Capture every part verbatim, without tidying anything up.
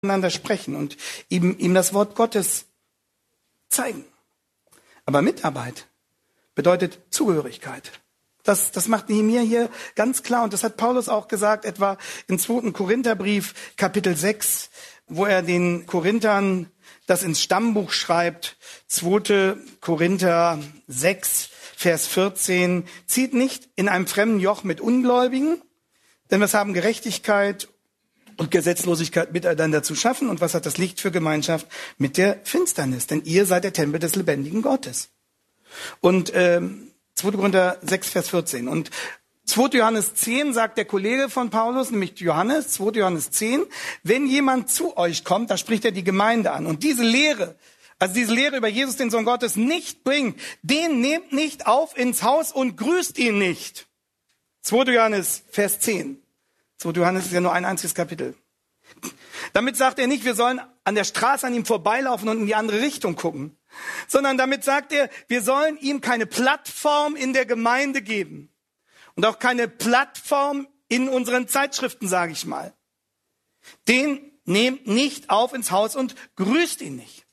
miteinander sprechen und ihm, ihm das Wort Gottes zeigen. Aber Mitarbeit bedeutet Zugehörigkeit. Das, das macht Nehemia hier ganz klar. Und das hat Paulus auch gesagt, etwa im zweiten Korintherbrief, Kapitel sechs, wo er den Korinthern das ins Stammbuch schreibt. zweiter Korinther sechs, Vers vierzehn. Zieht nicht in einem fremden Joch mit Ungläubigen, denn was haben Gerechtigkeit und Gesetzlosigkeit miteinander zu schaffen? Und was hat das Licht für Gemeinschaft mit der Finsternis? Denn ihr seid der Tempel des lebendigen Gottes. Und ähm, zweiter Korinther sechs, Vers vierzehn. Und zweiter Johannes zehn sagt der Kollege von Paulus, nämlich Johannes, zweiter Johannes zehn, wenn jemand zu euch kommt, da spricht er die Gemeinde an. Und diese Lehre, also diese Lehre über Jesus, den Sohn Gottes, nicht bringt, den nehmt nicht auf ins Haus und grüßt ihn nicht. zweiter Johannes, Vers zehn. zweiter Johannes ist ja nur ein einziges Kapitel. Damit sagt er nicht, wir sollen an der Straße an ihm vorbeilaufen und in die andere Richtung gucken, sondern damit sagt er, wir sollen ihm keine Plattform in der Gemeinde geben und auch keine Plattform in unseren Zeitschriften, sage ich mal. Den nehmt nicht auf ins Haus und grüßt ihn nicht.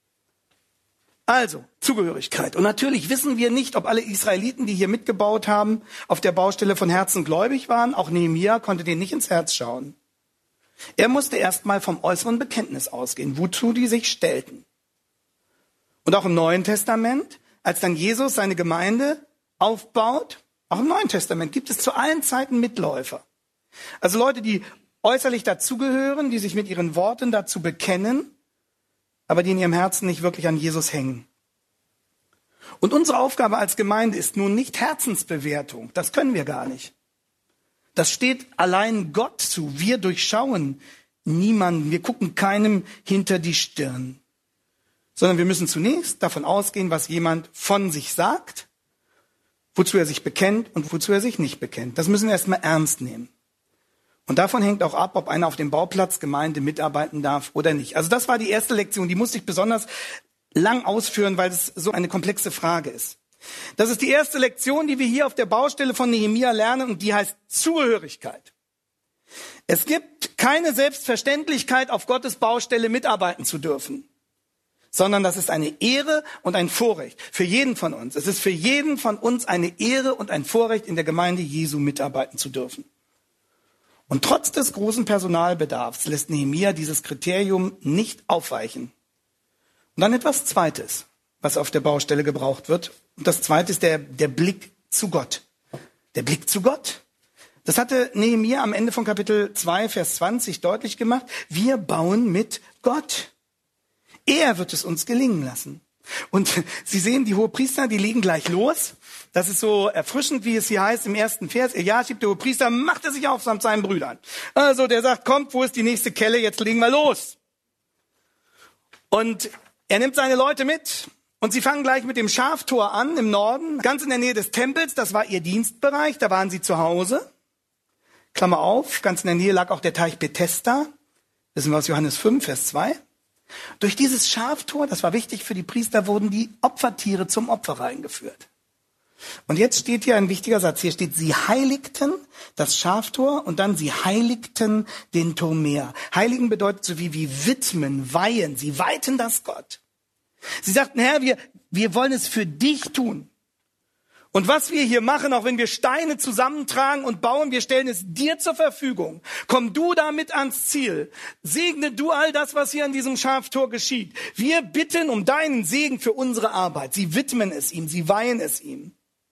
Also, Zugehörigkeit. Und natürlich wissen wir nicht, ob alle Israeliten, die hier mitgebaut haben, auf der Baustelle von Herzen gläubig waren. Auch Nehemia konnte denen nicht ins Herz schauen. Er musste erst mal vom äußeren Bekenntnis ausgehen, wozu die sich stellten. Und auch im Neuen Testament, als dann Jesus seine Gemeinde aufbaut, auch im Neuen Testament gibt es zu allen Zeiten Mitläufer. Also Leute, die äußerlich dazugehören, die sich mit ihren Worten dazu bekennen, aber die in ihrem Herzen nicht wirklich an Jesus hängen. Und unsere Aufgabe als Gemeinde ist nun nicht Herzensbewertung. Das können wir gar nicht. Das steht allein Gott zu. Wir durchschauen niemanden. Wir gucken keinem hinter die Stirn. Sondern wir müssen zunächst davon ausgehen, was jemand von sich sagt, wozu er sich bekennt und wozu er sich nicht bekennt. Das müssen wir erstmal ernst nehmen. Und davon hängt auch ab, ob einer auf dem Bauplatz Gemeinde mitarbeiten darf oder nicht. Also das war die erste Lektion, die musste ich besonders lang ausführen, weil es so eine komplexe Frage ist. Das ist die erste Lektion, die wir hier auf der Baustelle von Nehemia lernen, und die heißt Zugehörigkeit. Es gibt keine Selbstverständlichkeit, auf Gottes Baustelle mitarbeiten zu dürfen, sondern das ist eine Ehre und ein Vorrecht für jeden von uns. Es ist für jeden von uns eine Ehre und ein Vorrecht, in der Gemeinde Jesu mitarbeiten zu dürfen. Und trotz des großen Personalbedarfs lässt Nehemia dieses Kriterium nicht aufweichen. Und dann etwas Zweites, was auf der Baustelle gebraucht wird. Und das Zweite ist der, der Blick zu Gott. Der Blick zu Gott. Das hatte Nehemia am Ende von Kapitel zwei, Vers zwanzig deutlich gemacht. Wir bauen mit Gott. Er wird es uns gelingen lassen. Und Sie sehen, die Hohepriester, die legen gleich los. Das ist so erfrischend, wie es hier heißt im ersten Vers. Eliaschib, der Hohepriester, macht er sich auf samt seinen Brüdern. Also der sagt, kommt, wo ist die nächste Kelle? Jetzt legen wir los. Und er nimmt seine Leute mit. Und sie fangen gleich mit dem Schaftor an im Norden, ganz in der Nähe des Tempels. Das war ihr Dienstbereich, da waren sie zu Hause. Klammer auf, ganz in der Nähe lag auch der Teich Bethesda. Wissen wir aus Johannes fünf, Vers zwei. Durch dieses Schaftor, das war wichtig für die Priester, wurden die Opfertiere zum Opfer reingeführt. Und jetzt steht hier ein wichtiger Satz. Hier steht, sie heiligten das Schaftor und dann sie heiligten den Turm. Heiligen bedeutet so wie, wie widmen, weihen. Sie weihten das Gott. Sie sagten, Herr, wir, wir wollen es für dich tun. Und was wir hier machen, auch wenn wir Steine zusammentragen und bauen, wir stellen es dir zur Verfügung. Komm du damit ans Ziel. Segne du all das, was hier an diesem Schaftor geschieht. Wir bitten um deinen Segen für unsere Arbeit. Sie widmen es ihm, sie weihen es ihm.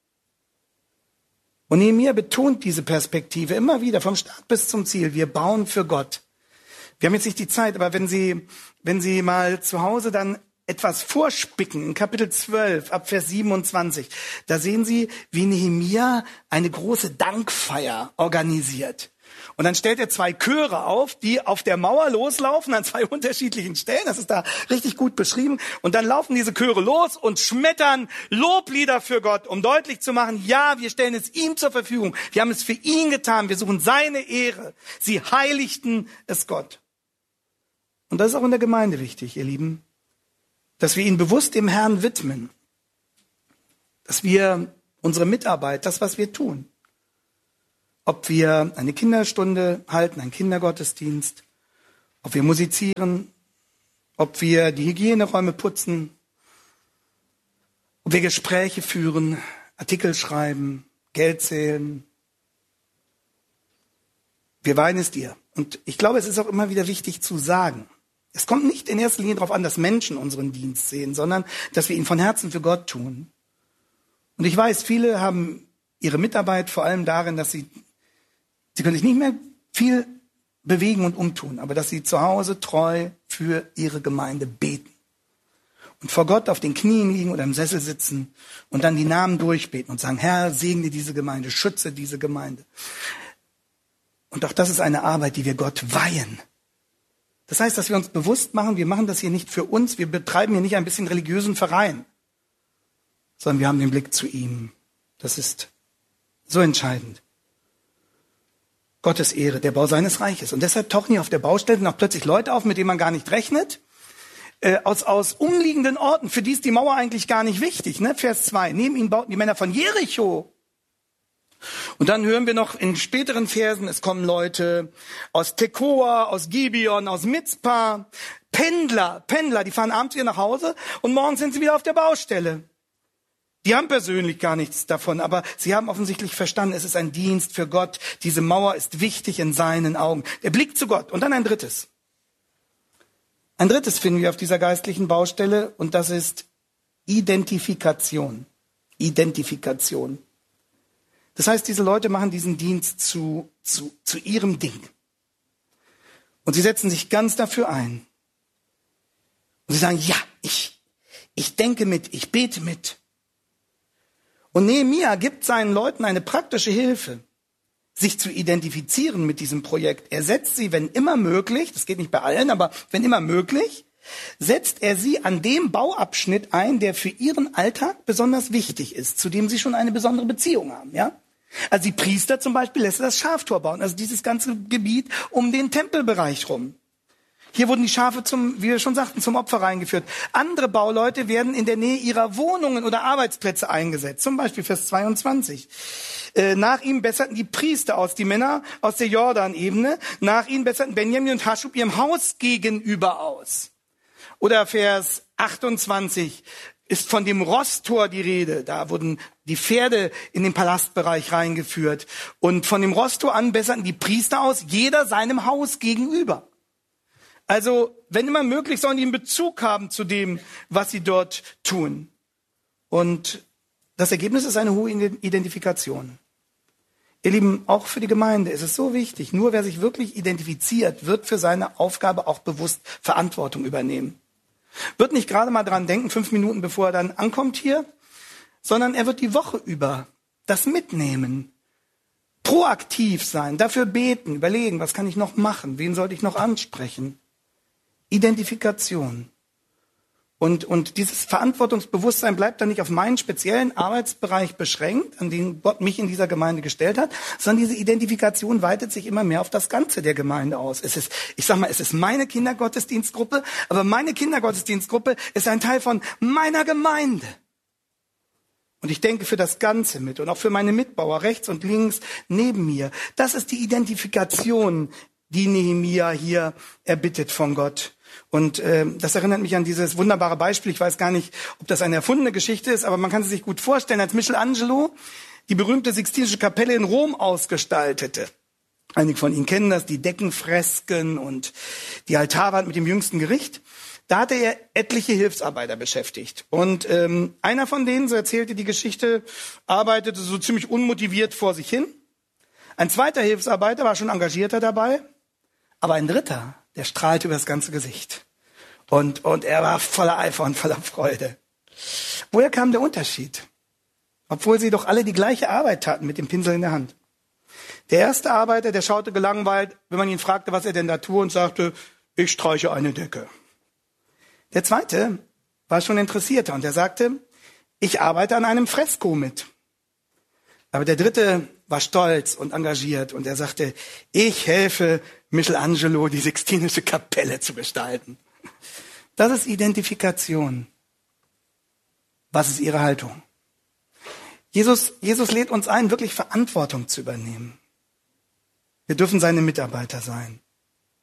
Und Nehemia betont diese Perspektive immer wieder, vom Start bis zum Ziel. Wir bauen für Gott. Wir haben jetzt nicht die Zeit, aber wenn Sie, wenn Sie mal zu Hause dann etwas vorspicken, in Kapitel zwölf, ab Vers siebenundzwanzig, da sehen Sie, wie Nehemia eine große Dankfeier organisiert. Und dann stellt er zwei Chöre auf, die auf der Mauer loslaufen an zwei unterschiedlichen Stellen. Das ist da richtig gut beschrieben. Und dann laufen diese Chöre los und schmettern Loblieder für Gott, um deutlich zu machen, ja, wir stellen es ihm zur Verfügung. Wir haben es für ihn getan. Wir suchen seine Ehre. Sie heiligten es Gott. Und das ist auch in der Gemeinde wichtig, ihr Lieben, dass wir ihn bewusst dem Herrn widmen. Dass wir unsere Mitarbeit, das, was wir tun, ob wir eine Kinderstunde halten, einen Kindergottesdienst, ob wir musizieren, ob wir die Hygieneräume putzen, ob wir Gespräche führen, Artikel schreiben, Geld zählen. Wir weihen es dir. Und ich glaube, es ist auch immer wieder wichtig zu sagen, es kommt nicht in erster Linie darauf an, dass Menschen unseren Dienst sehen, sondern dass wir ihn von Herzen für Gott tun. Und ich weiß, viele haben ihre Mitarbeit vor allem darin, dass sie, sie können sich nicht mehr viel bewegen und umtun, aber dass sie zu Hause treu für ihre Gemeinde beten. Und vor Gott auf den Knien liegen oder im Sessel sitzen und dann die Namen durchbeten und sagen, Herr, segne diese Gemeinde, schütze diese Gemeinde. Und auch das ist eine Arbeit, die wir Gott weihen. Das heißt, dass wir uns bewusst machen, wir machen das hier nicht für uns, wir betreiben hier nicht ein bisschen religiösen Verein, sondern wir haben den Blick zu ihm. Das ist so entscheidend. Gottes Ehre, der Bau seines Reiches. Und deshalb tauchen hier auf der Baustelle noch plötzlich Leute auf, mit denen man gar nicht rechnet, äh, aus, aus umliegenden Orten, für die ist die Mauer eigentlich gar nicht wichtig. Ne? Vers zwei, neben ihnen bauten die Männer von Jericho. Und dann hören wir noch in späteren Versen, es kommen Leute aus Tekoa, aus Gibeon, aus Mizpah, Pendler, Pendler, die fahren abends wieder nach Hause und morgens sind sie wieder auf der Baustelle. Die haben persönlich gar nichts davon, aber sie haben offensichtlich verstanden, es ist ein Dienst für Gott. Diese Mauer ist wichtig in seinen Augen. Der Blick zu Gott. Und dann ein drittes. Ein drittes finden wir auf dieser geistlichen Baustelle und das ist Identifikation. Identifikation. Das heißt, diese Leute machen diesen Dienst zu, zu, zu ihrem Ding. Und sie setzen sich ganz dafür ein. Und sie sagen, ja, ich, ich denke mit, ich bete mit. Und Nehemia gibt seinen Leuten eine praktische Hilfe, sich zu identifizieren mit diesem Projekt. Er setzt sie, wenn immer möglich, das geht nicht bei allen, aber wenn immer möglich, setzt er sie an dem Bauabschnitt ein, der für ihren Alltag besonders wichtig ist, zu dem sie schon eine besondere Beziehung haben, ja? Also die Priester zum Beispiel lässt er das Schaftor bauen, also dieses ganze Gebiet um den Tempelbereich rum. Hier wurden die Schafe zum, wie wir schon sagten, zum Opfer reingeführt. Andere Bauleute werden in der Nähe ihrer Wohnungen oder Arbeitsplätze eingesetzt. Zum Beispiel Vers zweiundzwanzig. Äh, nach ihm besserten die Priester aus, die Männer aus der Jordanebene. Nach ihnen besserten Benjamin und Haschub ihrem Haus gegenüber aus. Oder Vers achtundzwanzig ist von dem Rosstor die Rede. Da wurden die Pferde in den Palastbereich reingeführt. Und von dem Rosstor an besserten die Priester aus, jeder seinem Haus gegenüber. Also, wenn immer möglich, sollen die einen Bezug haben zu dem, was sie dort tun. Und das Ergebnis ist eine hohe Identifikation. Ihr Lieben, auch für die Gemeinde ist es so wichtig, nur wer sich wirklich identifiziert, wird für seine Aufgabe auch bewusst Verantwortung übernehmen. Wird nicht gerade mal dran denken, fünf Minuten bevor er dann ankommt hier, sondern er wird die Woche über das mitnehmen. Proaktiv sein, dafür beten, überlegen, was kann ich noch machen, wen sollte ich noch ansprechen. Identifikation. Und, und dieses Verantwortungsbewusstsein bleibt dann nicht auf meinen speziellen Arbeitsbereich beschränkt, an den Gott mich in dieser Gemeinde gestellt hat, sondern diese Identifikation weitet sich immer mehr auf das Ganze der Gemeinde aus. Es ist, ich sag mal, es ist meine Kindergottesdienstgruppe, aber meine Kindergottesdienstgruppe ist ein Teil von meiner Gemeinde. Und ich denke für das Ganze mit und auch für meine Mitbauer rechts und links neben mir. Das ist die Identifikation, die Nehemia hier erbittet von Gott. Und äh, das erinnert mich an dieses wunderbare Beispiel. Ich weiß gar nicht, ob das eine erfundene Geschichte ist, aber man kann es sich gut vorstellen, als Michelangelo die berühmte Sixtinische Kapelle in Rom ausgestaltete. Einige von Ihnen kennen das, die Deckenfresken und die Altarwand mit dem jüngsten Gericht. Da hatte er etliche Hilfsarbeiter beschäftigt. Und ähm, einer von denen, so erzählte die Geschichte, arbeitete so ziemlich unmotiviert vor sich hin. Ein zweiter Hilfsarbeiter war schon engagierter dabei, aber ein dritter, der strahlte über das ganze Gesicht. Und, und er war voller Eifer und voller Freude. Woher kam der Unterschied? Obwohl sie doch alle die gleiche Arbeit taten mit dem Pinsel in der Hand. Der erste Arbeiter, der schaute gelangweilt, wenn man ihn fragte, was er denn da tue, und sagte, ich streiche eine Decke. Der zweite war schon interessierter und er sagte, ich arbeite an einem Fresko mit. Aber der dritte war stolz und engagiert und er sagte, ich helfe Michelangelo, die Sixtinische Kapelle zu gestalten. Das ist Identifikation. Was ist Ihre Haltung? Jesus, Jesus lädt uns ein, wirklich Verantwortung zu übernehmen. Wir dürfen seine Mitarbeiter sein.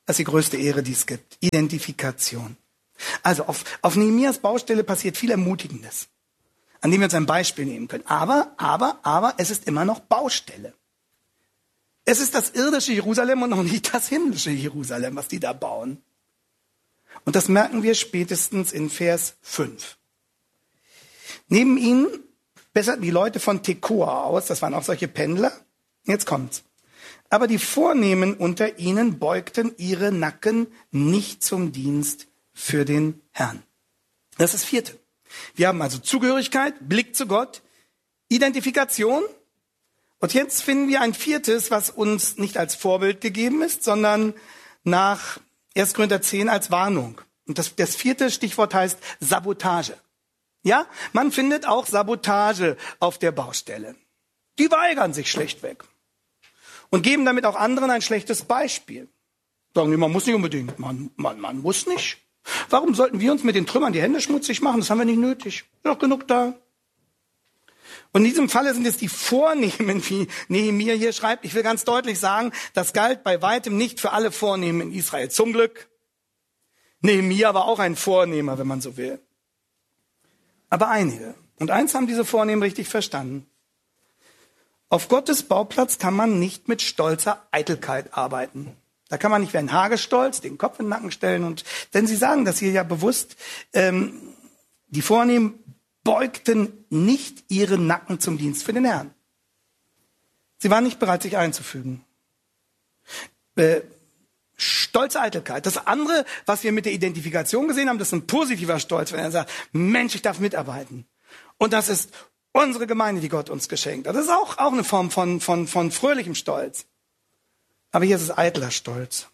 Das ist die größte Ehre, die es gibt. Identifikation. Also auf, auf Nehemias Baustelle passiert viel Ermutigendes, an dem wir uns ein Beispiel nehmen können. Aber, aber, aber, es ist immer noch Baustelle. Es ist das irdische Jerusalem und noch nicht das himmlische Jerusalem, was die da bauen. Und das merken wir spätestens in Vers fünf. Neben ihnen besserten die Leute von Tekoa aus, das waren auch solche Pendler. Jetzt kommt's. Aber die Vornehmen unter ihnen beugten ihre Nacken nicht zum Dienst für den Herrn. Das ist das vierte. Wir haben also Zugehörigkeit, Blick zu Gott, Identifikation. Und jetzt finden wir ein viertes, was uns nicht als Vorbild gegeben ist, sondern nach erster Korinther zehn als Warnung. Und das, das vierte Stichwort heißt Sabotage. Ja, man findet auch Sabotage auf der Baustelle. Die weigern sich schlechtweg und geben damit auch anderen ein schlechtes Beispiel. Sagen die, man muss nicht unbedingt, man, man, man muss nicht. Warum sollten wir uns mit den Trümmern die Hände schmutzig machen? Das haben wir nicht nötig. Ist doch genug da. Und in diesem Falle sind es die Vornehmen, wie Nehemia hier schreibt. Ich will ganz deutlich sagen, das galt bei weitem nicht für alle Vornehmen in Israel. Zum Glück. Nehemia war auch ein Vornehmer, wenn man so will. Aber einige. Und eins haben diese Vornehmen richtig verstanden. Auf Gottes Bauplatz kann man nicht mit stolzer Eitelkeit arbeiten. Da kann man nicht wie ein Hagestolz den Kopf in den Nacken stellen. Und denn sie sagen das hier ja bewusst, ähm, die Vornehmen beugten nicht ihre Nacken zum Dienst für den Herrn. Sie waren nicht bereit, sich einzufügen. Äh, stolze Eitelkeit. Das andere, was wir mit der Identifikation gesehen haben, das ist ein positiver Stolz, wenn er sagt, Mensch, ich darf mitarbeiten. Und das ist unsere Gemeinde, die Gott uns geschenkt hat. Das ist auch, auch eine Form von, von, von fröhlichem Stolz. Aber hier ist es eitler Stolz.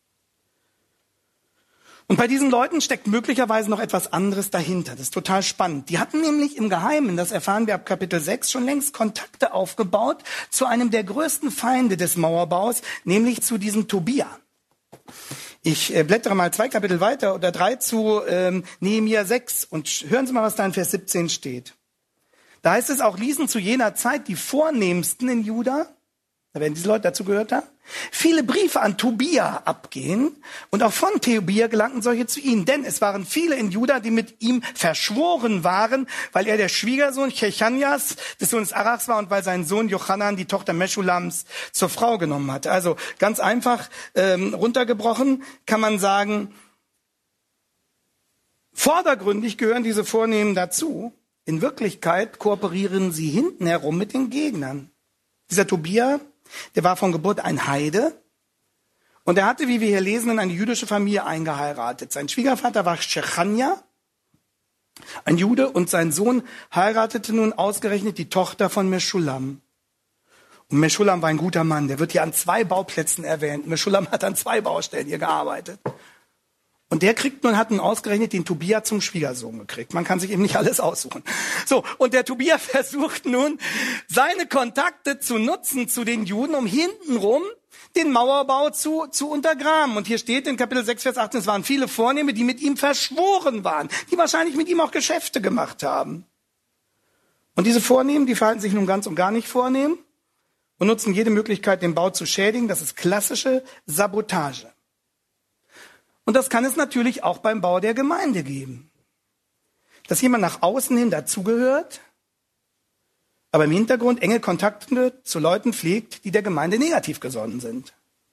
Und bei diesen Leuten steckt möglicherweise noch etwas anderes dahinter. Das ist total spannend. Die hatten nämlich im Geheimen, das erfahren wir ab Kapitel sechs, schon längst Kontakte aufgebaut zu einem der größten Feinde des Mauerbaus, nämlich zu diesem Tobia. Ich äh, blättere mal zwei Kapitel weiter oder drei zu ähm, Nehemia sechs und hören Sie mal, was da in Vers siebzehn steht. Da heißt es, auch ließen zu jener Zeit die Vornehmsten in Juda, da werden diese Leute dazu gehört haben, viele Briefe an Tobia abgehen und auch von Tobia gelangten solche zu ihnen. Denn es waren viele in Juda, die mit ihm verschworen waren, weil er der Schwiegersohn Chechanias des Sohnes Arachs war und weil sein Sohn Jochanan die Tochter Meschulams zur Frau genommen hatte. Also ganz einfach ähm, runtergebrochen kann man sagen, vordergründig gehören diese Vornehmen dazu. In Wirklichkeit kooperieren sie hinten herum mit den Gegnern. Dieser Tobia, der war von Geburt ein Heide und er hatte, wie wir hier lesen, in eine jüdische Familie eingeheiratet. Sein Schwiegervater war Chechania, ein Jude, und sein Sohn heiratete nun ausgerechnet die Tochter von Meschulam. Und Meschulam war ein guter Mann, der wird hier an zwei Bauplätzen erwähnt. Meschulam hat an zwei Baustellen hier gearbeitet. Und der kriegt nun, hat nun ausgerechnet den Tobia zum Schwiegersohn gekriegt. Man kann sich eben nicht alles aussuchen. So, und der Tobia versucht nun, seine Kontakte zu nutzen zu den Juden, um hintenrum den Mauerbau zu, zu untergraben. Und hier steht in Kapitel sechs, Vers achtzehn, es waren viele Vornehme, die mit ihm verschworen waren, die wahrscheinlich mit ihm auch Geschäfte gemacht haben. Und diese Vornehmen, die verhalten sich nun ganz und gar nicht vornehm und nutzen jede Möglichkeit, den Bau zu schädigen. Das ist klassische Sabotage. Und das kann es natürlich auch beim Bau der Gemeinde geben. Dass jemand nach außen hin dazugehört, aber im Hintergrund enge Kontakte zu Leuten pflegt, die der Gemeinde negativ gesonnen sind.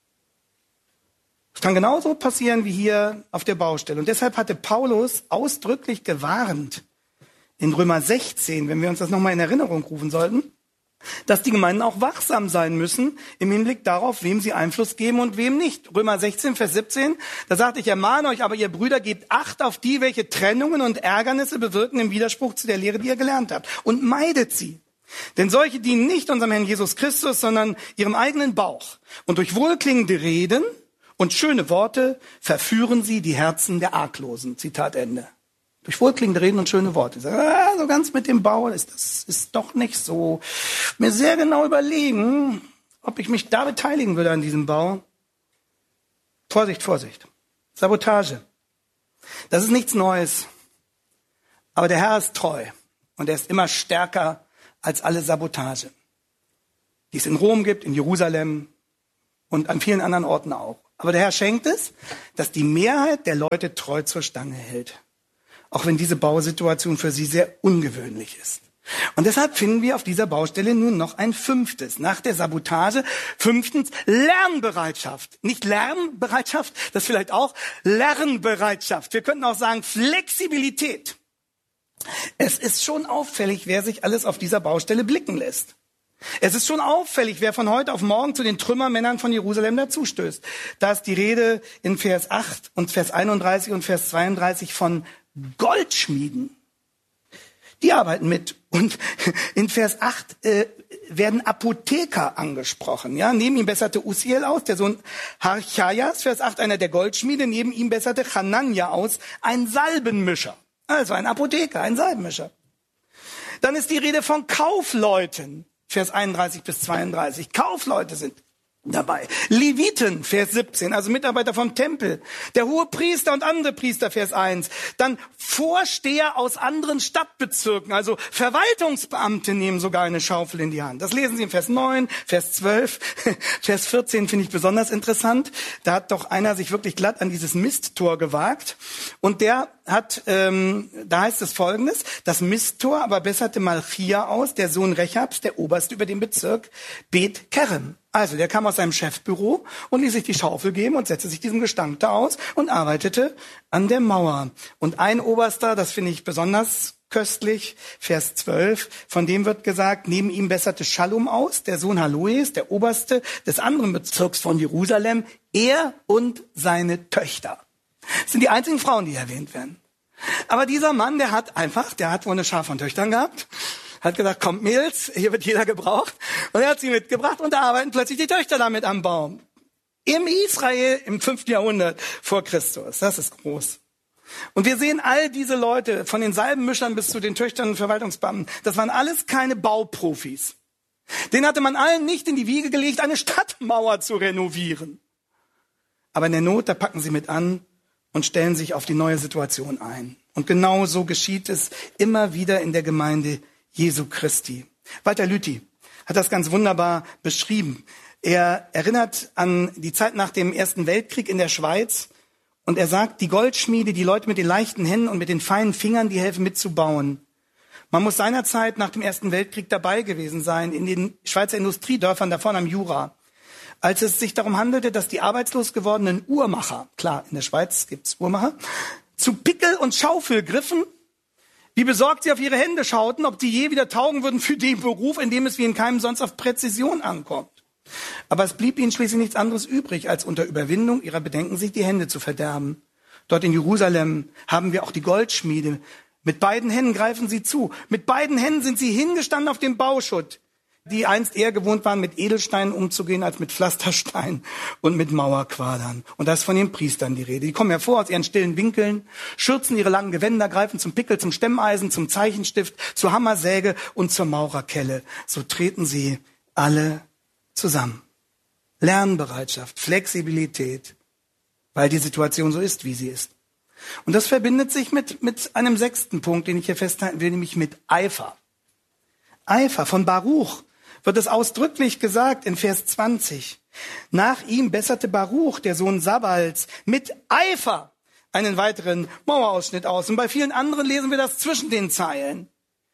Das kann genauso passieren wie hier auf der Baustelle. Und deshalb hatte Paulus ausdrücklich gewarnt in Römer sechzehn, wenn wir uns das nochmal in Erinnerung rufen sollten, dass die Gemeinden auch wachsam sein müssen im Hinblick darauf, wem sie Einfluss geben und wem nicht. Römer sechzehn, Vers siebzehn, da sagt, ich ermahne euch, aber ihr Brüder, gebt Acht auf die, welche Trennungen und Ärgernisse bewirken im Widerspruch zu der Lehre, die ihr gelernt habt. Und meidet sie. Denn solche dienen nicht unserem Herrn Jesus Christus, sondern ihrem eigenen Bauch. Und durch wohlklingende Reden und schöne Worte verführen sie die Herzen der Arglosen. Zitat Ende. Durch wohlklingende Reden und schöne Worte. Ich sage, ah, so ganz mit dem Bau ist das ist doch nicht so. Mir sehr genau überlegen, ob ich mich da beteiligen würde an diesem Bau. Vorsicht, Vorsicht. Sabotage. Das ist nichts Neues. Aber der Herr ist treu. Und er ist immer stärker als alle Sabotage, die es in Rom gibt, in Jerusalem und an vielen anderen Orten auch. Aber der Herr schenkt es, dass die Mehrheit der Leute treu zur Stange hält. Auch wenn diese Bausituation für sie sehr ungewöhnlich ist. Und deshalb finden wir auf dieser Baustelle nun noch ein fünftes. Nach der Sabotage, fünftens, Lernbereitschaft. Nicht Lärmbereitschaft, das vielleicht auch, Lernbereitschaft. Wir könnten auch sagen Flexibilität. Es ist schon auffällig, wer sich alles auf dieser Baustelle blicken lässt. Es ist schon auffällig, wer von heute auf morgen zu den Trümmermännern von Jerusalem dazustößt. Da ist die Rede in Vers acht und Vers einunddreißig und Vers zweiunddreißig von Goldschmieden. Die arbeiten mit. Und in Vers acht äh, werden Apotheker angesprochen. Ja, neben ihm besserte Uziel aus, der Sohn Harchajas, Vers acht, einer der Goldschmiede. Neben ihm besserte Hanania aus, ein Salbenmischer. Also ein Apotheker, ein Salbenmischer. Dann ist die Rede von Kaufleuten. Vers einunddreißig bis zweiunddreißig. Kaufleute sind dabei. Leviten, Vers siebzehn, also Mitarbeiter vom Tempel. Der Hohepriester und andere Priester, Vers eins. Dann Vorsteher aus anderen Stadtbezirken, also Verwaltungsbeamte nehmen sogar eine Schaufel in die Hand. Das lesen Sie in Vers neun, Vers zwölf, Vers vierzehn finde ich besonders interessant. Da hat doch einer sich wirklich glatt an dieses Misttor gewagt. Und der hat, ähm, da heißt es Folgendes, das Misttor aber besserte Malchia aus, der Sohn Rechabs, der Oberste über den Bezirk Bet Kerem. Also, der kam aus seinem Chefbüro und ließ sich die Schaufel geben und setzte sich diesem Gestank da aus und arbeitete an der Mauer. Und ein Oberster, das finde ich besonders köstlich, Vers zwölf, von dem wird gesagt, neben ihm besserte Schallum aus, der Sohn Haloes, der Oberste des anderen Bezirks von Jerusalem, er und seine Töchter. Das sind die einzigen Frauen, die erwähnt werden. Aber dieser Mann, der hat einfach, der hat wohl eine Schar von Töchtern gehabt, hat gesagt, kommt Mädels, hier wird jeder gebraucht. Und er hat sie mitgebracht und da arbeiten plötzlich die Töchter damit am Baum. Im Israel im fünften Jahrhundert vor Christus. Das ist groß. Und wir sehen all diese Leute, von den Salbenmischern bis zu den Töchtern und Verwaltungsbeamten, das waren alles keine Bauprofis. Den hatte man allen nicht in die Wiege gelegt, eine Stadtmauer zu renovieren. Aber in der Not, da packen sie mit an und stellen sich auf die neue Situation ein. Und genau so geschieht es immer wieder in der Gemeinde Jesu Christi. Walter Lüthi hat das ganz wunderbar beschrieben. Er erinnert an die Zeit nach dem Ersten Weltkrieg in der Schweiz und er sagt, die Goldschmiede, die Leute mit den leichten Händen und mit den feinen Fingern, die helfen mitzubauen. Man muss seinerzeit nach dem Ersten Weltkrieg dabei gewesen sein, in den Schweizer Industriedörfern da vorne am Jura, als es sich darum handelte, dass die arbeitslos gewordenen Uhrmacher, klar, in der Schweiz gibt's Uhrmacher, zu Pickel und Schaufel griffen, wie besorgt sie auf ihre Hände schauten, ob die je wieder taugen würden für den Beruf, in dem es wie in keinem sonst auf Präzision ankommt. Aber es blieb ihnen schließlich nichts anderes übrig, als unter Überwindung ihrer Bedenken sich die Hände zu verderben. Dort in Jerusalem haben wir auch die Goldschmiede. Mit beiden Händen greifen sie zu. Mit beiden Händen sind sie hingestanden auf dem Bauschutt, die einst eher gewohnt waren, mit Edelsteinen umzugehen, als mit Pflasterstein und mit Mauerquadern. Und da ist von den Priestern die Rede. Die kommen hervor aus ihren stillen Winkeln, schürzen ihre langen Gewänder, greifen zum Pickel, zum Stemmeisen, zum Zeichenstift, zur Hammersäge und zur Maurerkelle. So treten sie alle zusammen. Lernbereitschaft, Flexibilität, weil die Situation so ist, wie sie ist. Und das verbindet sich mit, mit einem sechsten Punkt, den ich hier festhalten will, nämlich mit Eifer. Eifer von Baruch wird es ausdrücklich gesagt in Vers zwanzig. Nach ihm besserte Baruch, der Sohn Sabals, mit Eifer einen weiteren Mauerausschnitt aus. Und bei vielen anderen lesen wir das zwischen den Zeilen.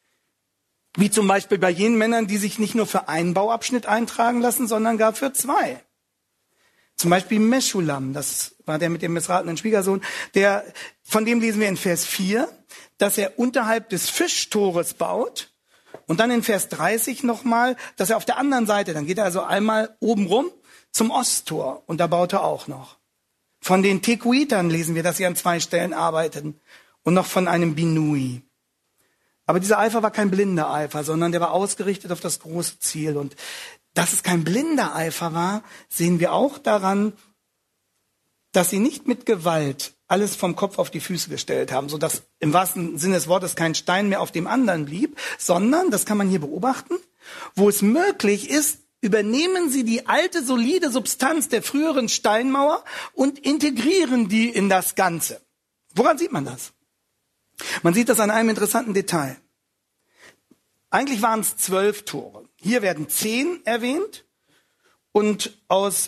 Wie zum Beispiel bei jenen Männern, die sich nicht nur für einen Bauabschnitt eintragen lassen, sondern gar für zwei. Zum Beispiel Meschulam, das war der mit dem missratenen Schwiegersohn, der, von dem lesen wir in Vers vier, dass er unterhalb des Fischtores baut. Und dann in Vers dreißig nochmal, dass er auf der anderen Seite, dann geht er also einmal oben rum zum Osttor und da baut er auch noch. Von den Tekuitern lesen wir, dass sie an zwei Stellen arbeiten und noch von einem Binui. Aber dieser Eifer war kein blinder Eifer, sondern der war ausgerichtet auf das große Ziel. Und dass es kein blinder Eifer war, sehen wir auch daran, dass sie nicht mit Gewalt alles vom Kopf auf die Füße gestellt haben, sodass im wahrsten Sinne des Wortes kein Stein mehr auf dem anderen blieb, sondern, das kann man hier beobachten, wo es möglich ist, übernehmen sie die alte, solide Substanz der früheren Steinmauer und integrieren die in das Ganze. Woran sieht man das? Man sieht das an einem interessanten Detail. Eigentlich waren es zwölf Tore. Hier werden zehn erwähnt und aus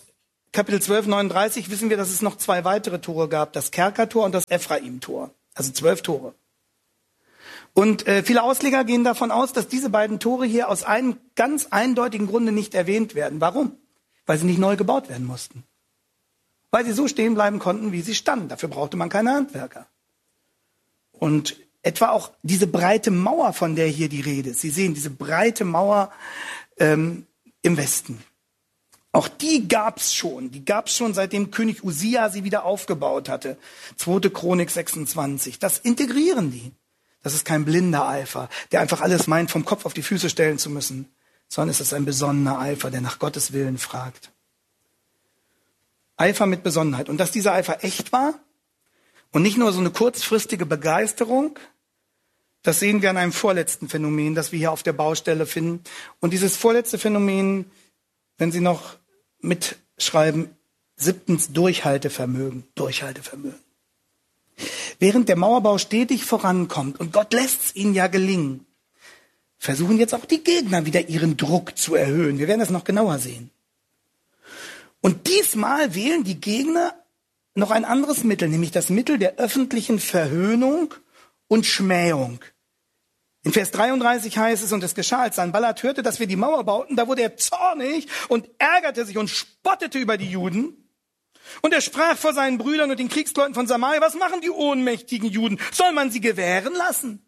Kapitel zwölf, neununddreißig wissen wir, dass es noch zwei weitere Tore gab. Das Kerkertor und das Ephraim-Tor. Also zwölf Tore. Und äh, viele Ausleger gehen davon aus, dass diese beiden Tore hier aus einem ganz eindeutigen Grunde nicht erwähnt werden. Warum? Weil sie nicht neu gebaut werden mussten. Weil sie so stehen bleiben konnten, wie sie standen. Dafür brauchte man keine Handwerker. Und etwa auch diese breite Mauer, von der hier die Rede ist. Sie sehen diese breite Mauer ähm, im Westen. Auch die gab's schon. Die gab's schon, seitdem König Usia sie wieder aufgebaut hatte. zweite Chronik sechsundzwanzig. Das integrieren die. Das ist kein blinder Eifer, der einfach alles meint, vom Kopf auf die Füße stellen zu müssen, sondern es ist ein besonnener Eifer, der nach Gottes Willen fragt. Eifer mit Besonnenheit. Und dass dieser Eifer echt war und nicht nur so eine kurzfristige Begeisterung, das sehen wir an einem vorletzten Phänomen, das wir hier auf der Baustelle finden. Und dieses vorletzte Phänomen, wenn Sie noch mitschreiben, siebtens Durchhaltevermögen. Durchhaltevermögen. Während der Mauerbau stetig vorankommt, und Gott lässt es ihnen ja gelingen, versuchen jetzt auch die Gegner wieder ihren Druck zu erhöhen. Wir werden das noch genauer sehen. Und diesmal wählen die Gegner noch ein anderes Mittel, nämlich das Mittel der öffentlichen Verhöhnung und Schmähung. In Vers dreiunddreißig heißt es, und es geschah, als Sanballat hörte, dass wir die Mauer bauten, da wurde er zornig und ärgerte sich und spottete über die Juden. Und er sprach vor seinen Brüdern und den Kriegsleuten von Samaria, was machen die ohnmächtigen Juden? Soll man sie gewähren lassen?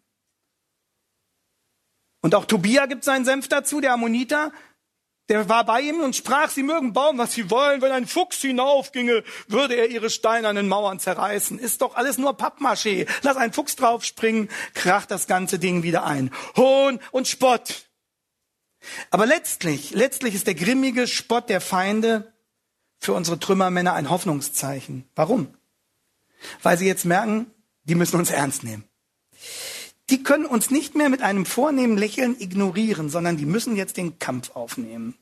Und auch Tobia gibt seinen Senf dazu, der Ammoniter, der war bei ihm und sprach, sie mögen bauen, was sie wollen. Wenn ein Fuchs hinaufginge, würde er ihre steinernen Mauern zerreißen. Ist doch alles nur Pappmaché. Lass einen Fuchs draufspringen, kracht das ganze Ding wieder ein. Hohn und Spott. Aber letztlich, letztlich ist der grimmige Spott der Feinde für unsere Trümmermänner ein Hoffnungszeichen. Warum? Weil sie jetzt merken, die müssen uns ernst nehmen. Die können uns nicht mehr mit einem vornehmen Lächeln ignorieren, sondern die müssen jetzt den Kampf aufnehmen.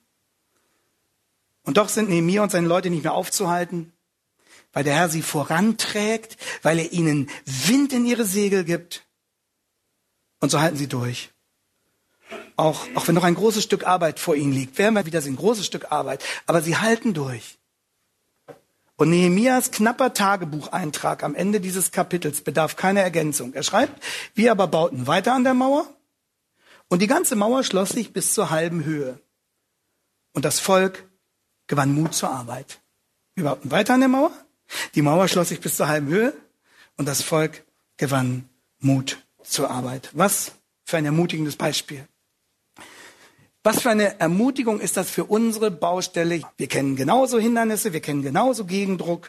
Und doch sind Nehemia und seine Leute nicht mehr aufzuhalten, weil der Herr sie voranträgt, weil er ihnen Wind in ihre Segel gibt. Und so halten sie durch. Auch, auch wenn noch ein großes Stück Arbeit vor ihnen liegt, werden wir wieder sehen, ein großes Stück Arbeit, aber sie halten durch. Und Nehemias knapper Tagebucheintrag am Ende dieses Kapitels bedarf keiner Ergänzung. Er schreibt, wir aber bauten weiter an der Mauer und die ganze Mauer schloss sich bis zur halben Höhe. Und das Volk gewann Mut zur Arbeit. Wir bauten weiter an der Mauer, die Mauer schloss sich bis zur halben Höhe und das Volk gewann Mut zur Arbeit. Was für ein ermutigendes Beispiel. Was für eine Ermutigung ist das für unsere Baustelle? Wir kennen genauso Hindernisse, wir kennen genauso Gegendruck.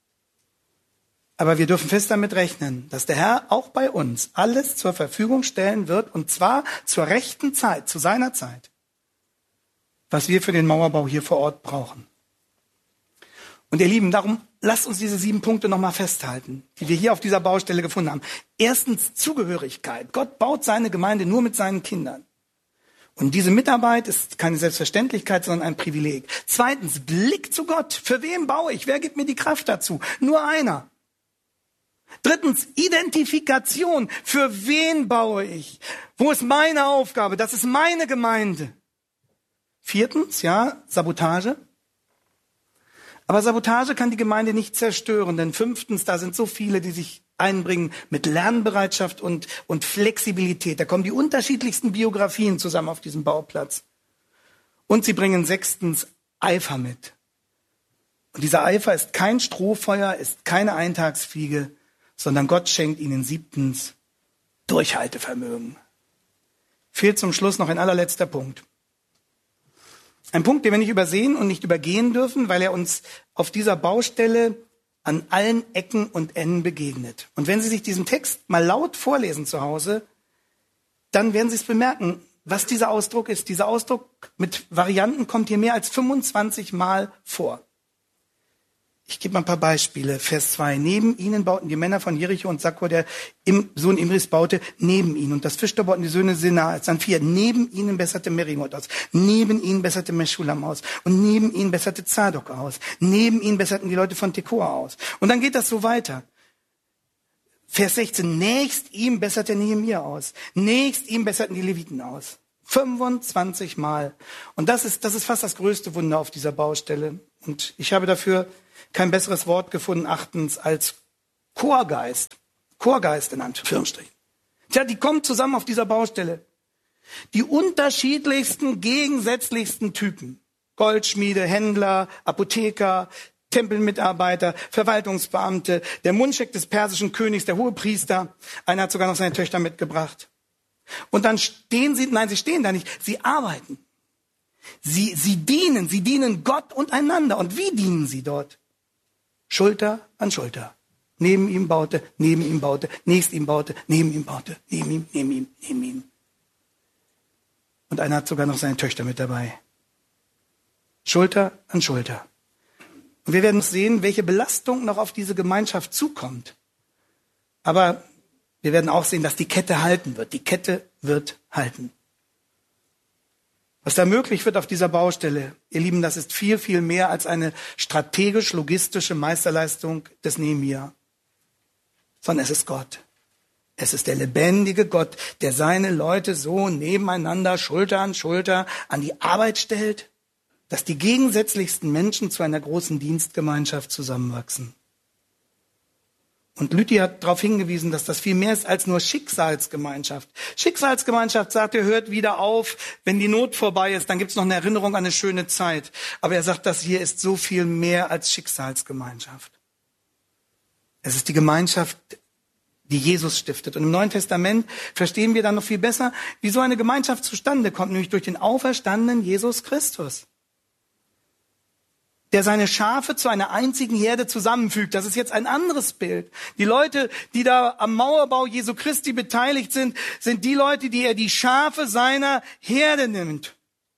Aber wir dürfen fest damit rechnen, dass der Herr auch bei uns alles zur Verfügung stellen wird, und zwar zur rechten Zeit, zu seiner Zeit, was wir für den Mauerbau hier vor Ort brauchen. Und ihr Lieben, darum lasst uns diese sieben Punkte nochmal festhalten, die wir hier auf dieser Baustelle gefunden haben. Erstens Zugehörigkeit. Gott baut seine Gemeinde nur mit seinen Kindern. Und diese Mitarbeit ist keine Selbstverständlichkeit, sondern ein Privileg. Zweitens, Blick zu Gott. Für wen baue ich? Wer gibt mir die Kraft dazu? Nur einer. Drittens, Identifikation. Für wen baue ich? Wo ist meine Aufgabe? Das ist meine Gemeinde. Viertens, ja, Sabotage. Aber Sabotage kann die Gemeinde nicht zerstören, denn fünftens, da sind so viele, die sich einbringen mit Lernbereitschaft und, und Flexibilität. Da kommen die unterschiedlichsten Biografien zusammen auf diesem Bauplatz. Und sie bringen sechstens Eifer mit. Und dieser Eifer ist kein Strohfeuer, ist keine Eintagsfliege, sondern Gott schenkt ihnen siebtens Durchhaltevermögen. Fehlt zum Schluss noch ein allerletzter Punkt. Ein Punkt, den wir nicht übersehen und nicht übergehen dürfen, weil er uns auf dieser Baustelle an allen Ecken und Enden begegnet. Und wenn Sie sich diesen Text mal laut vorlesen zu Hause, dann werden Sie es bemerken, was dieser Ausdruck ist. Dieser Ausdruck mit Varianten kommt hier mehr als fünfundzwanzig Mal vor. Ich gebe mal ein paar Beispiele. Vers zwei. Neben ihnen bauten die Männer von Jericho und Sakur, der Sohn Imris, baute neben ihnen. Und das Fischtor bauten die Söhne Sena. Dann vier. Neben ihnen besserte Merimot aus. Neben ihnen besserte Meschulam aus. Und neben ihnen besserte Zadok aus. Neben ihnen besserten die Leute von Tekoa aus. Und dann geht das so weiter. Vers sechzehn. Nächst ihm besserte Nehemia aus. Nächst ihm besserten die Leviten aus. fünfundzwanzig Mal. Und das ist, das ist fast das größte Wunder auf dieser Baustelle. Und ich habe dafür kein besseres Wort gefunden, achtens, als Chorgeist. Chorgeist in Anführungsstrichen. Tja, die kommen zusammen auf dieser Baustelle. Die unterschiedlichsten, gegensätzlichsten Typen. Goldschmiede, Händler, Apotheker, Tempelmitarbeiter, Verwaltungsbeamte, der Mundschenk des persischen Königs, der Hohepriester. Einer hat sogar noch seine Töchter mitgebracht. Und dann stehen sie, nein, sie stehen da nicht, sie arbeiten. Sie, sie dienen, sie dienen Gott und einander. Und wie dienen sie dort? Schulter an Schulter. Neben ihm baute, neben ihm baute, nächst ihm baute, neben ihm baute, neben ihm, neben ihm, neben ihm. Und einer hat sogar noch seine Töchter mit dabei. Schulter an Schulter. Und wir werden sehen, welche Belastung noch auf diese Gemeinschaft zukommt. Aber wir werden auch sehen, dass die Kette halten wird. Die Kette wird halten. Was da möglich wird auf dieser Baustelle, ihr Lieben, das ist viel, viel mehr als eine strategisch-logistische Meisterleistung des Nehemia. Sondern es ist Gott. Es ist der lebendige Gott, der seine Leute so nebeneinander, Schulter an Schulter, an die Arbeit stellt, dass die gegensätzlichsten Menschen zu einer großen Dienstgemeinschaft zusammenwachsen. Und Lüthi hat darauf hingewiesen, dass das viel mehr ist als nur Schicksalsgemeinschaft. Schicksalsgemeinschaft sagt, er hört wieder auf, wenn die Not vorbei ist, dann gibt es noch eine Erinnerung an eine schöne Zeit. Aber er sagt, das hier ist so viel mehr als Schicksalsgemeinschaft. Es ist die Gemeinschaft, die Jesus stiftet. Und im Neuen Testament verstehen wir dann noch viel besser, wie so eine Gemeinschaft zustande kommt, nämlich durch den auferstandenen Jesus Christus, der seine Schafe zu einer einzigen Herde zusammenfügt. Das ist jetzt ein anderes Bild. Die Leute, die da am Mauerbau Jesu Christi beteiligt sind, sind die Leute, die er die Schafe seiner Herde nimmt.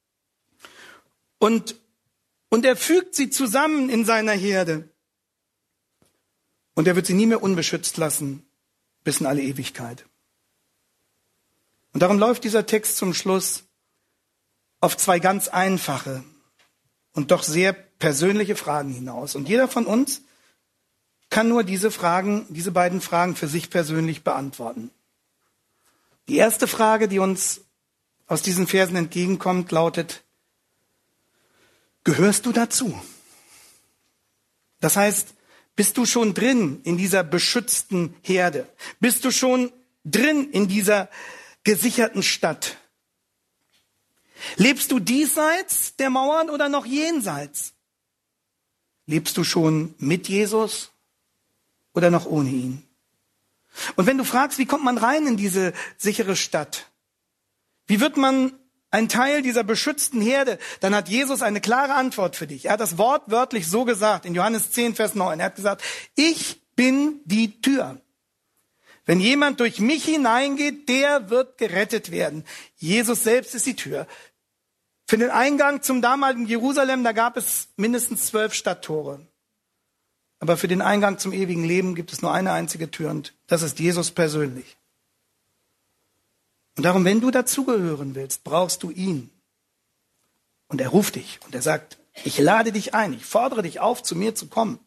Und, und er fügt sie zusammen in seiner Herde. Und er wird sie nie mehr unbeschützt lassen, bis in alle Ewigkeit. Und darum läuft dieser Text zum Schluss auf zwei ganz einfache und doch sehr persönliche Fragen hinaus. Und jeder von uns kann nur diese Fragen, diese beiden Fragen für sich persönlich beantworten. Die erste Frage, die uns aus diesen Versen entgegenkommt, lautet: Gehörst du dazu? Das heißt, bist du schon drin in dieser beschützten Herde? Bist du schon drin in dieser gesicherten Stadt? Lebst du diesseits der Mauern oder noch jenseits? Lebst du schon mit Jesus oder noch ohne ihn? Und wenn du fragst, wie kommt man rein in diese sichere Stadt? Wie wird man ein Teil dieser beschützten Herde? Dann hat Jesus eine klare Antwort für dich. Er hat das wortwörtlich so gesagt in Johannes zehn, Vers neun. Er hat gesagt, ich bin die Tür. Wenn jemand durch mich hineingeht, der wird gerettet werden. Jesus selbst ist die Tür. Für den Eingang zum damaligen Jerusalem, da gab es mindestens zwölf Stadttore. Aber für den Eingang zum ewigen Leben gibt es nur eine einzige Tür und das ist Jesus persönlich. Und darum, wenn du dazugehören willst, brauchst du ihn. Und er ruft dich und er sagt, ich lade dich ein, ich fordere dich auf, zu mir zu kommen.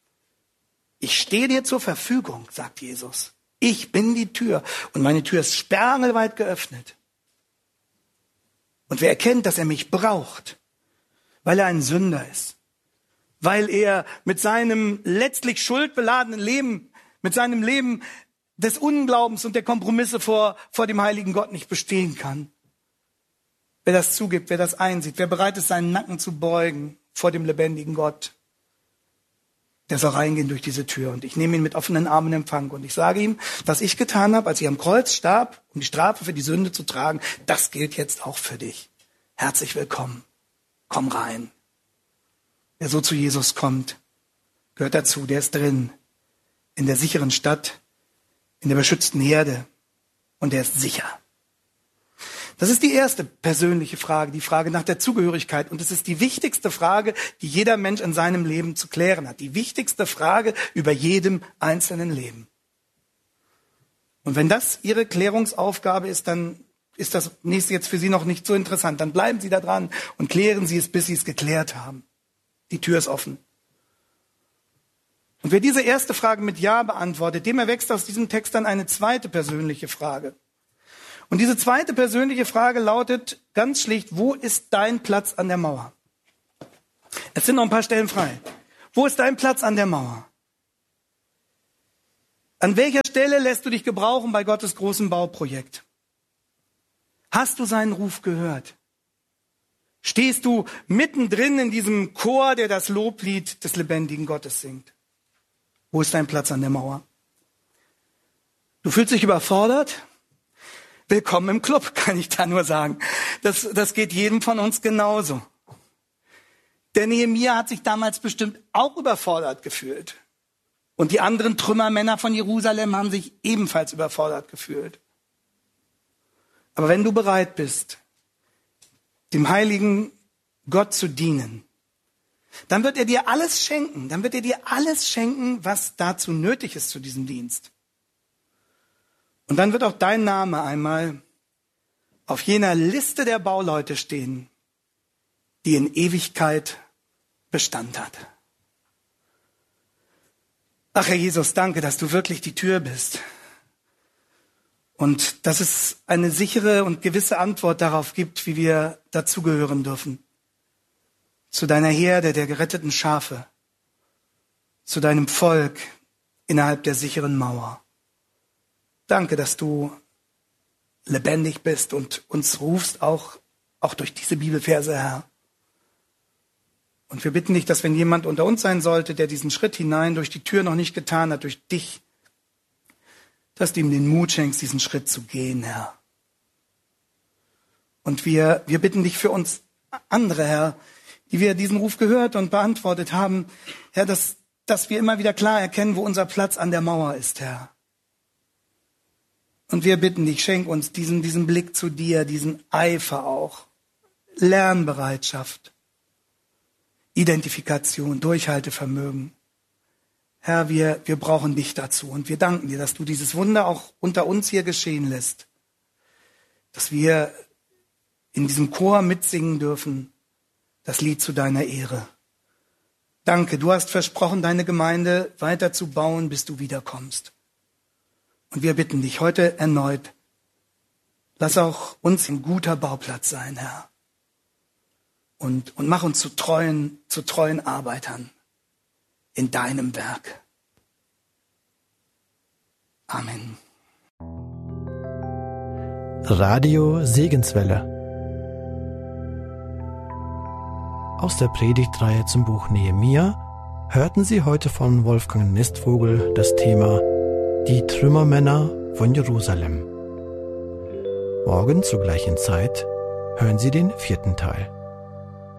Ich stehe dir zur Verfügung, sagt Jesus. Ich bin die Tür und meine Tür ist sperrangelweit geöffnet. Und wer erkennt, dass er mich braucht, weil er ein Sünder ist, weil er mit seinem letztlich schuldbeladenen Leben, mit seinem Leben des Unglaubens und der Kompromisse vor, vor dem heiligen Gott nicht bestehen kann. Wer das zugibt, wer das einsieht, wer bereit ist, seinen Nacken zu beugen vor dem lebendigen Gott, der soll reingehen durch diese Tür. Und ich nehme ihn mit offenen Armen in Empfang. Und ich sage ihm, was ich getan habe, als ich am Kreuz starb, um die Strafe für die Sünde zu tragen, das gilt jetzt auch für dich. Herzlich willkommen. Komm rein. Wer so zu Jesus kommt, gehört dazu. Der ist drin, in der sicheren Stadt, in der beschützten Herde. Und der ist sicher. Das ist die erste persönliche Frage, die Frage nach der Zugehörigkeit. Und es ist die wichtigste Frage, die jeder Mensch in seinem Leben zu klären hat. Die wichtigste Frage über jedem einzelnen Leben. Und wenn das Ihre Klärungsaufgabe ist, dann ist das nächste jetzt für Sie noch nicht so interessant. Dann bleiben Sie da dran und klären Sie es, bis Sie es geklärt haben. Die Tür ist offen. Und wer diese erste Frage mit Ja beantwortet, dem erwächst aus diesem Text dann eine zweite persönliche Frage. Und diese zweite persönliche Frage lautet ganz schlicht, wo ist dein Platz an der Mauer? Es sind noch ein paar Stellen frei. Wo ist dein Platz an der Mauer? An welcher Stelle lässt du dich gebrauchen bei Gottes großem Bauprojekt? Hast du seinen Ruf gehört? Stehst du mittendrin in diesem Chor, der das Loblied des lebendigen Gottes singt? Wo ist dein Platz an der Mauer? Du fühlst dich überfordert? Willkommen im Club, kann ich da nur sagen. Das, das geht jedem von uns genauso. Der Nehemia hat sich damals bestimmt auch überfordert gefühlt. Und die anderen Trümmermänner von Jerusalem haben sich ebenfalls überfordert gefühlt. Aber wenn du bereit bist, dem heiligen Gott zu dienen, dann wird er dir alles schenken. Dann wird er dir alles schenken, was dazu nötig ist zu diesem Dienst. Und dann wird auch dein Name einmal auf jener Liste der Bauleute stehen, die in Ewigkeit Bestand hat. Ach Herr Jesus, danke, dass du wirklich die Tür bist. Und dass es eine sichere und gewisse Antwort darauf gibt, wie wir dazugehören dürfen. Zu deiner Herde der geretteten Schafe. Zu deinem Volk innerhalb der sicheren Mauer. Danke, dass du lebendig bist und uns rufst, auch, auch durch diese Bibelverse, Herr. Und wir bitten dich, dass wenn jemand unter uns sein sollte, der diesen Schritt hinein durch die Tür noch nicht getan hat, durch dich, dass du ihm den Mut schenkst, diesen Schritt zu gehen, Herr. Und wir, wir bitten dich für uns andere, Herr, die wir diesen Ruf gehört und beantwortet haben, Herr, dass, dass wir immer wieder klar erkennen, wo unser Platz an der Mauer ist, Herr. Und wir bitten dich, schenk uns diesen, diesen Blick zu dir, diesen Eifer auch, Lernbereitschaft, Identifikation, Durchhaltevermögen. Herr, wir, wir brauchen dich dazu und wir danken dir, dass du dieses Wunder auch unter uns hier geschehen lässt. Dass wir in diesem Chor mitsingen dürfen, das Lied zu deiner Ehre. Danke, du hast versprochen, deine Gemeinde weiter zu bauen, bis du wiederkommst. Und wir bitten dich heute erneut, lass auch uns ein guter Bauplatz sein, Herr. Und, und mach uns zu treuen, zu treuen Arbeitern in deinem Werk. Amen. Radio Segenswelle. Aus der Predigtreihe zum Buch Nehemia hörten Sie heute von Wolfgang Nistvogel das Thema Die Trümmermänner von Jerusalem. Morgen zur gleichen Zeit hören Sie den vierten Teil.